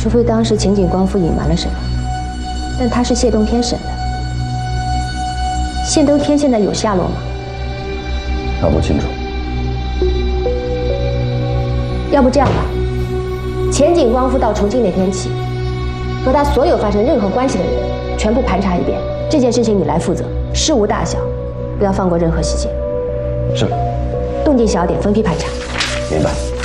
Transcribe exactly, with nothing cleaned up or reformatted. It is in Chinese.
除非当时秦景光夫隐瞒了什么，但他是谢东天审的。谢东天现在有下落吗？ 那不清楚。 要不这样吧，钱景光夫到重庆那天起，和他所有发生任何关系的人，全部盘查一遍。这件事情你来负责，事无大小，不要放过任何细节。 是。 动静小点，分批盘查。 明白。